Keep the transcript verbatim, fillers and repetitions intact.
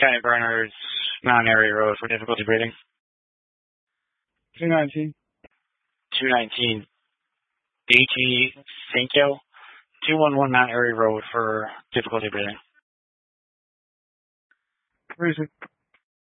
County Bernards, Mount Airy Road for difficulty breathing. two nineteen. two nineteen. D T Cinco, two one one Mount Airy Road for difficulty breathing. Freezing.